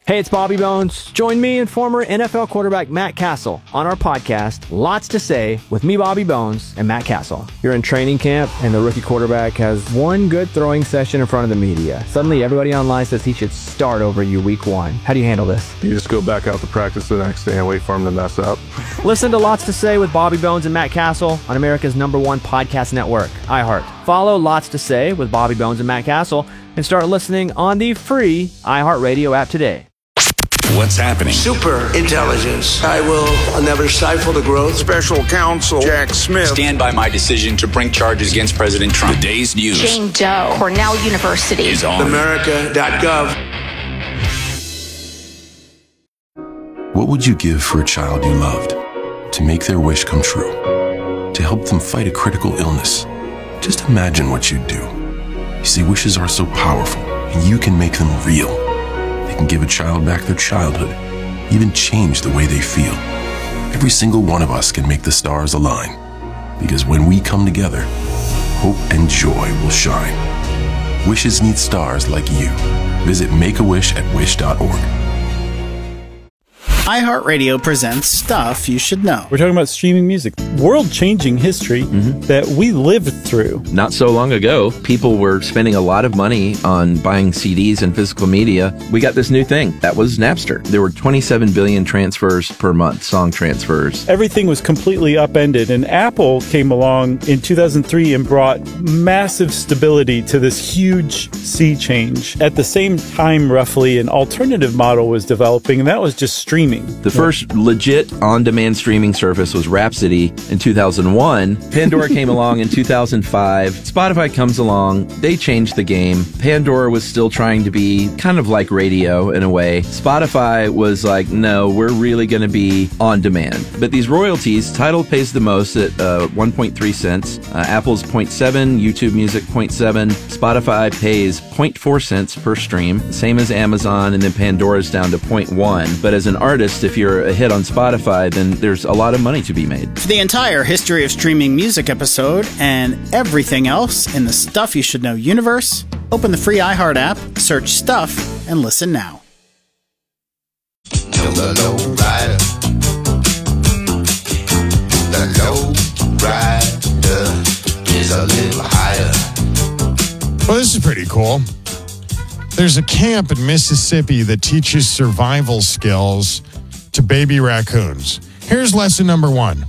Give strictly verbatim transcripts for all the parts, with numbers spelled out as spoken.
Hey, it's Bobby Bones. Join me and former N F L quarterback Matt Castle on our podcast, Lots to Say, with me, Bobby Bones, and Matt Castle. You're in training camp, and the rookie quarterback has one good throwing session in front of the media. Suddenly, everybody online says he should start over you week one. How do you handle this? You just go back out to practice the next day and wait for him to mess up. Listen to Lots to Say with Bobby Bones and Matt Castle on America's number one podcast network, iHeart. Follow Lots to Say with Bobby Bones and Matt Castle and start listening on the free iHeartRadio app today. What's happening? Super intelligence. I will never stifle the growth. Special counsel Jack Smith. Stand by my decision to bring charges against President Trump. The day's news. Jane Doe, Cornell University. Is on. America dot gov. What would you give for a child you loved? To make their wish come true? To help them fight a critical illness? Just imagine what you'd do. You see, wishes are so powerful, and you can make them real. They can give a child back their childhood, even change the way they feel. Every single one of us can make the stars align, because when we come together, hope and joy will shine. Wishes need stars like you. Visit Make a Wish at wish dot org. iHeartRadio presents Stuff You Should Know. We're talking about streaming music, world-changing history mm-hmm. that we lived through. Not so long ago, people were spending a lot of money on buying C Ds and physical media. We got this new thing. That was Napster. There were twenty-seven billion transfers per month, song transfers. Everything was completely upended, and Apple came along in two thousand three and brought massive stability to this huge sea change. At the same time, roughly, an alternative model was developing, and that was just streaming. The first legit on-demand streaming service was Rhapsody in two thousand one. Pandora came along in two thousand five. Spotify comes along. They changed the game. Pandora was still trying to be kind of like radio in a way. Spotify was like, no, we're really going to be on demand. But these royalties, Tidal pays the most at uh, one point three cents. Uh, Apple's zero point seven, YouTube Music zero point seven. Spotify pays zero point four cents per stream, same as Amazon, and then Pandora's down to zero point one. But as an artist, if you're a hit on Spotify, then there's a lot of money to be made. For the entire history of streaming music episode and everything else in the Stuff You Should Know universe, open the free iHeart app, search Stuff, and listen now. The low rider. The low rider is a little higher. Well, this is pretty cool. There's a camp in Mississippi that teaches survival skills to baby raccoons. Here's lesson number one.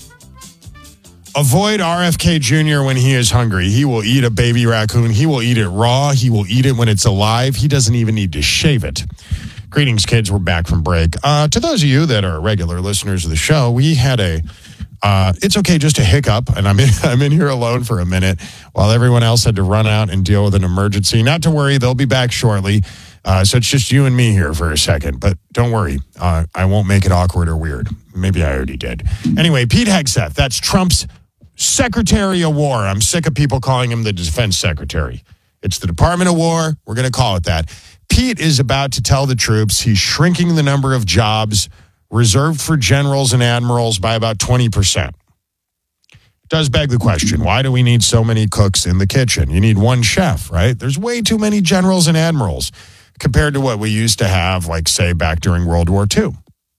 Avoid R F K Junior when he is hungry. He will eat a baby raccoon. He will eat it raw. He will eat it when it's alive. He doesn't even need to shave it. Greetings, kids. We're back from break. Uh, to those of you that are regular listeners of the show, we had a, uh, it's okay just to hiccup, and I'm in, I'm in here alone for a minute while everyone else had to run out and deal with an emergency. Not to worry, they'll be back shortly. Uh, so it's just you and me here for a second, but don't worry. Uh, I won't make it awkward or weird. Maybe I already did. Anyway, Pete Hegseth, that's Trump's Secretary of War. I'm sick of people calling him the Defense Secretary. It's the Department of War. We're going to call it that. Pete is about to tell the troops he's shrinking the number of jobs reserved for generals and admirals by about twenty percent. Does beg the question, why do we need so many cooks in the kitchen? You need one chef, right? There's way too many generals and admirals compared to what we used to have, like, say, back during World War Two.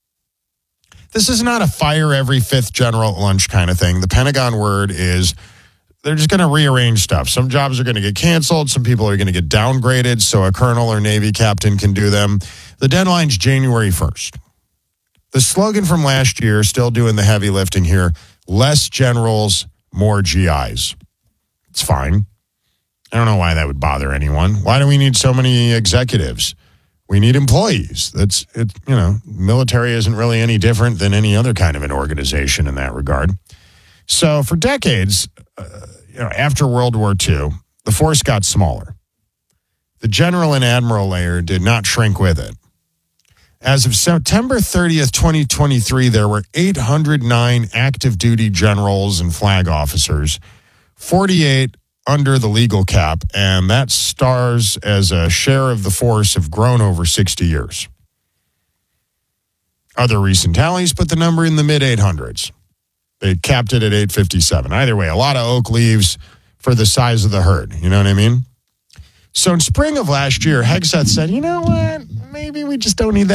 This is not a fire every fifth general at lunch kind of thing. The Pentagon word is they're just going to rearrange stuff. Some jobs are going to get canceled. Some people are going to get downgraded so a colonel or Navy captain can do them. The deadline's January first. The slogan from last year, still doing the heavy lifting here, less generals, more G Is. It's fine. I don't know why that would bother anyone. Why do we need so many executives? We need employees. That's it. You know, military isn't really any different than any other kind of an organization in that regard. So for decades, uh, you know, after World War Two, the force got smaller. The general and admiral layer did not shrink with it. As of September thirtieth, twenty twenty-three, there were eight hundred nine active duty generals and flag officers, forty-eight under the legal cap, and that stars as a share of the force have grown over sixty years. Other recent tallies put the number in the mid eight hundreds. They capped it at eight fifty-seven. Either way, a lot of oak leaves for the size of the herd. You know what I mean? So in spring of last year, Hegseth said, you know what? Maybe we just don't need that.